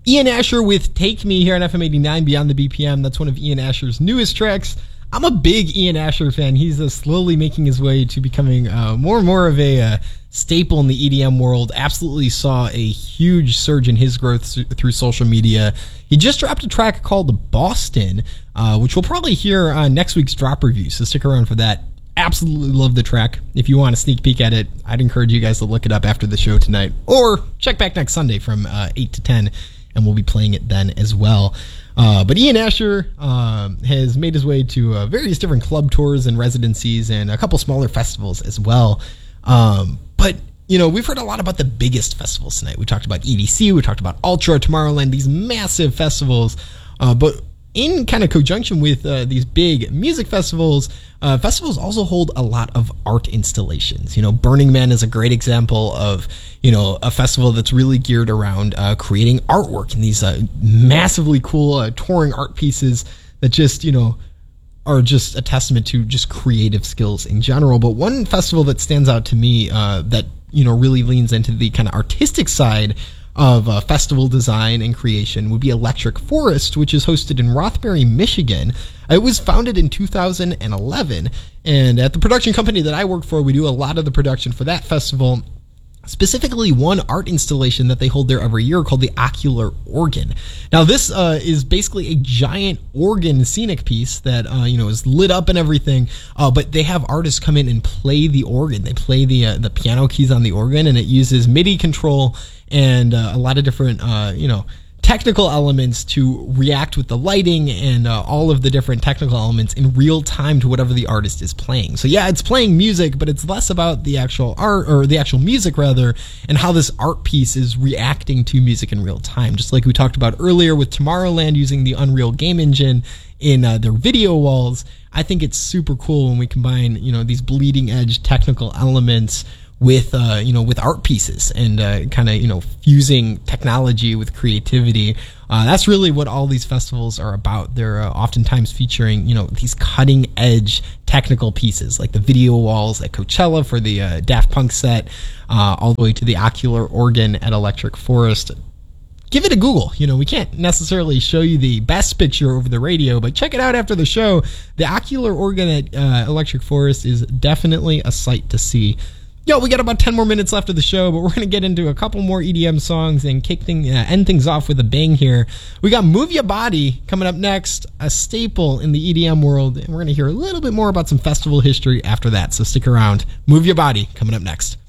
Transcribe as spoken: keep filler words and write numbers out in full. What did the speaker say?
Ian Asher with Take Me here on F M eighty-nine Beyond the B P M. That's one of Ian Asher's newest tracks. I'm a big Ian Asher fan. He's uh, slowly making his way to becoming uh, more and more of a uh, staple in the E D M world. Absolutely saw a huge surge in his growth th- through social media. He just dropped a track called Boston, uh, which we'll probably hear on next week's drop review, so stick around for that. Absolutely love the track. If you want a sneak peek at it, I'd encourage you guys to look it up after the show tonight, or check back next Sunday from uh, eight to ten, and we'll be playing it then as well. Uh, but Ian Asher um, has made his way to uh, various different club tours and residencies and a couple smaller festivals as well. Um, but, you know, we've heard a lot about the biggest festivals tonight. We talked about E D C, we talked about Ultra, Tomorrowland, these massive festivals. Uh, but in kind of conjunction with uh, these big music festivals, uh, festivals also hold a lot of art installations. You know, Burning Man is a great example of, you know, a festival that's really geared around uh, creating artwork and these uh, massively cool uh, touring art pieces that just, you know, are just a testament to just creative skills in general. But one festival that stands out to me uh, that, you know, really leans into the kind of artistic side of uh, festival design and creation would be Electric Forest, which is hosted in Rothbury, Michigan. It was founded in two thousand eleven, and at the production company that I work for, we do a lot of the production for that festival. Specifically, one art installation that they hold there every year called the Ocular Organ. Now, this uh, is basically a giant organ scenic piece that uh, you know is lit up and everything. Uh, but they have artists come in and play the organ. They play the uh, the piano keys on the organ, and it uses MIDI control and uh, a lot of different uh, you know technical elements to react with the lighting and uh, all of the different technical elements in real time to whatever the artist is playing. So yeah, it's playing music, but it's less about the actual art, or the actual music rather, and how this art piece is reacting to music in real time. Just like we talked about earlier with Tomorrowland using the Unreal Game Engine in uh, their video walls. I think it's super cool when we combine, you know, these bleeding edge technical elements with uh, you know with art pieces and uh, kind of you know fusing technology with creativity. Uh, that's really what all these festivals are about. They're uh, oftentimes featuring you know these cutting edge technical pieces, like the video walls at Coachella for the uh, Daft Punk set, uh, all the way to the Ocular Organ at Electric Forest. Give it a Google. You know, we can't necessarily show you the best picture over the radio, but check it out after the show. The Ocular Organ at uh, Electric Forest is definitely a sight to see. Yo, we got about ten more minutes left of the show, but we're going to get into a couple more E D M songs and kick thing, uh, end things off with a bang here. We got Move Your Body coming up next, a staple in the E D M world, and we're going to hear a little bit more about some festival history after that, so stick around. Move Your Body coming up next.